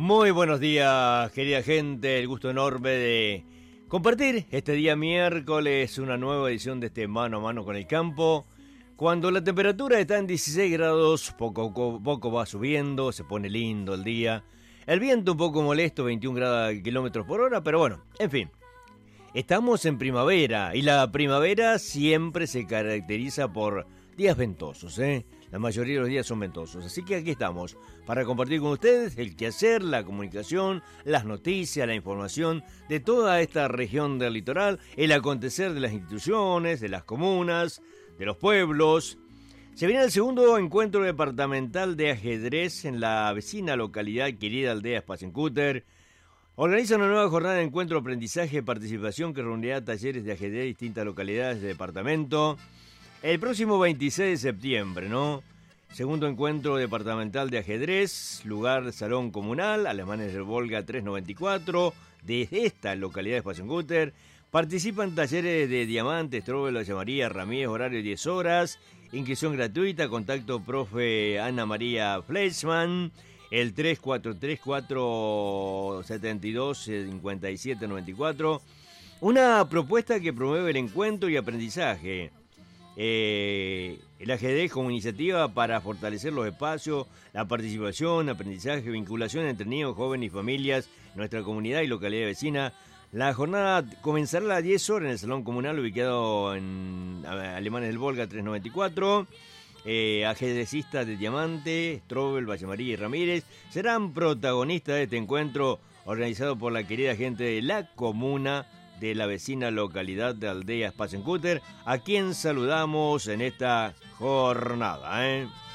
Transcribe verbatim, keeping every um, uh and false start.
Muy buenos días, querida gente, el gusto enorme de compartir este día miércoles una nueva edición de este Mano a Mano con el Campo. Cuando la temperatura está en dieciséis grados, poco a poco va subiendo, se pone lindo el día. El viento un poco molesto, veintiún grados kilómetros por hora, pero bueno, en fin. Estamos en primavera y la primavera siempre se caracteriza por días ventosos, ¿eh? La mayoría de los días son ventosos, así que aquí estamos para compartir con ustedes el quehacer, la comunicación, las noticias, la información de toda esta región del litoral, el acontecer de las instituciones, de las comunas, de los pueblos. Se viene el segundo encuentro departamental de ajedrez en la vecina localidad querida aldea Spasencúter. Organiza una nueva jornada de encuentro, aprendizaje y participación que reunirá talleres de ajedrez en distintas localidades del departamento. El próximo veintiséis de septiembre, ¿no? Segundo encuentro departamental de ajedrez, lugar Salón Comunal, Alemanes del Volga trescientos noventa y cuatro, de esta localidad de Spasencúter. Participan talleres de Diamantes, Strobel, Villa María, Ramírez, horario diez horas, inscripción gratuita, contacto profe Ana María Fleischmann, el tres cuatro tres cuatro siete dos cinco siete nueve cuatro. Una propuesta que promueve el encuentro y aprendizaje. Eh, el ajedrez como iniciativa para fortalecer los espacios, la participación, aprendizaje, vinculación entre niños, jóvenes y familias, nuestra comunidad y localidad vecina. La jornada comenzará a las diez horas en el Salón Comunal ubicado en Alemanes del Volga trescientos noventa y cuatro. Eh, ajedrecistas de Diamante, Strobel, Villa María y Ramírez serán protagonistas de este encuentro organizado por la querida gente de la comuna de la vecina localidad de Aldea Spasencúter, a quien saludamos en esta jornada, ¿eh?